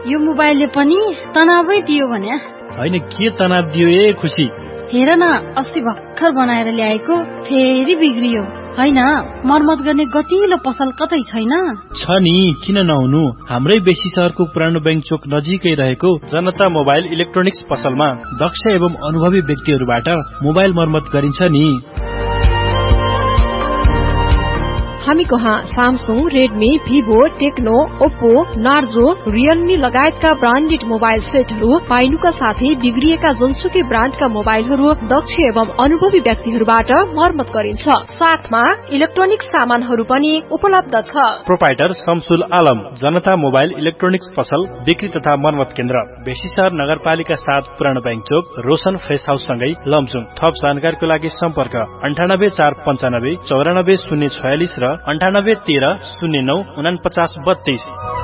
यो मोबाइलले पनि तनावै दियो भने होइन के तनाव दियो ए खुसी हेर न अस्ति भर्खर बनाएर ल्याएको फेरि बिग्रियो होइन मर्मत गर्ने गतिलो पसल कतै छैन छ नि किन नहुनु हाम्रै बेसी शहरको पुरानो बैंक चोक नजिकै रहेको जनता मोबाइल इलेक्ट्रोनिक्स पसलमा दक्ष एवं अनुभवी व्यक्तिहरूबाट मोबाइल मर्मत गरिन्छ नि हामी कहाँ Samsung Redmi Vivo Tecno Oppo Narzo Realme लगायतका ब्रान्डेड मोबाइल सेटहरू पाइनुका साथै बिग्रिएका जुनसुकै ब्रान्डका मोबाइलहरू दक्ष एवं अनुभवी व्यक्तिहरूबाट मर्मत गरिन्छ साथमा इलेक्ट्रोनिक्स सामानहरू पनि उपलब्ध छ प्रोपाइटर शमसुल आलम जनता मोबाइल इलेक्ट्रोनिक्स पसल बिक्री तथा मर्मत केन्द्र बेसीशहर नगरपालिका 7 पुरानो बैंक चोक रोशन फ्रेस हाउस सँगै लमजुङ थप जानकारीको लागि सम्पर्क 9845 94 046 र 9813094932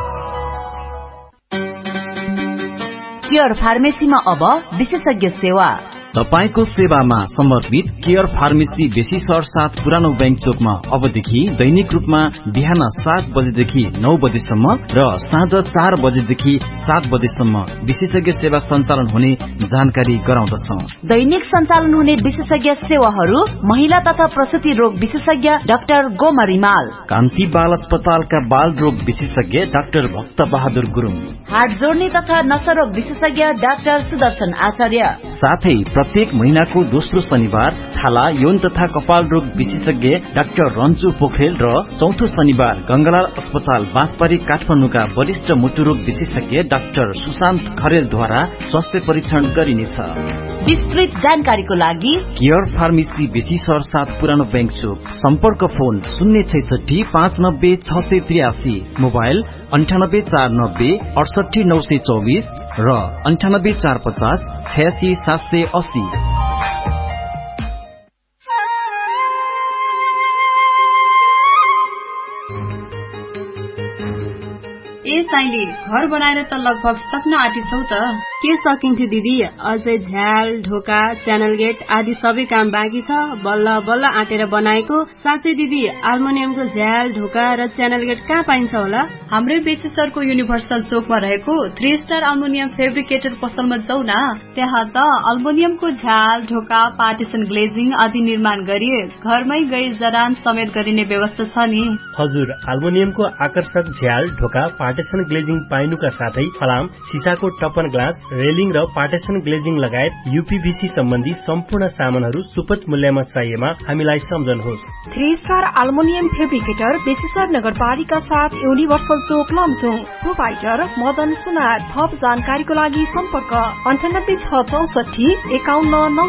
केयर फार्मेसीमा अब विशेषज्ञ सेवा तपाईको सेवामा समर्पित केयर फार्मेसी बेसीशहर 7 पुरानो बैंक चोकमा अबदेखि दैनिक रूपमा बिहान 7 बजेदेखि 9 बजेसम्म र साँझ 4 बजेदेखि 7 बजेसम्म विशेषज्ञ सेवा सञ्चालन हुने जानकारी गराउँदछौ दैनिक सञ्चालन हुने विशेषज्ञ सेवाहरू महिला तथा प्रसुति रोग विशेषज्ञ डाक्टर गोमा रिमाल कान्ति बाल अस्पतालका बाल रोग विशेषज्ञ डाक्टर भक्त बहादुर गुरुङ हार्ट जोड्ने तथा नसा रोग विशेषज्ञ डाक्टर सुदर्शन आचार्य साथै प्रत्येक महिनाको दोस्रो शनिबार छाला यौन तथा कपाल रोग विशेषज्ञ डाक्टर रन्जु पोखरेल र चौथो शनिबार गंगालाल अस्पताल बाँसबारी काठमाडौँका वरिष्ठ मुटु रोग विशेषज्ञ डाक्टर सुशान्त खरेलद्वारा स्वास्थ्य परीक्षण गरिनेछ विस्तृत जानकारीको लागि केयर फार्मेसी बेसीशहर 7 पुरानो बैंक चोक सम्पर्क फोन 066 590 683 मोबाइल 9849 68924 र 9845 86 780 ए साइली घर बनाएर त लगभग सक्न आँटिसौ त के सकिन्थ्यो दिदी अझै झ्याल ढोका च्यानल गेट आदि सबै काम बाँकी छ बल्ल बल्ल आँटेर बनाएको साँच्चै दिदी अल्मुनियमको झ्याल ढोका र च्यानल गेट कहाँ पाइन्छ होला हाम्रै बेसीशहरको युनिभर्सल चोकमा रहेको 3 स्टार अल्मुनियम फेब्रिकेटर पसलमा जाऊ न त्यहाँ त अल्मुनियमको झ्याल ढोका पार्टिसन ग्लेजिङ आदि निर्माण गरी घरमै गई जरान समेत गरिने व्यवस्था छ नि हजुर अल्मुनियमको आकर्षक झ्याल ढोका पार्टिसन ग्लेजिङ पाइनुका साथै फलाम सिसाको टपन ग्लास रेलिङ र पार्टिसन ग्लेजिङ लगायत यूपीभीसी सम्बन्धी सम्पूर्ण सामानहरू सुपथ मूल्यमा चाहिएमा हामीलाई सम्झनुहोस् 3 स्टार अल्मुनियम फेब्रिकेटर बेसीशहर नगरपालिका 7 युनिभर्सल चोक लमजुङ प्रोपाइटर मदन सुनार थप जानकारीको लागि सम्पर्क 98 664 51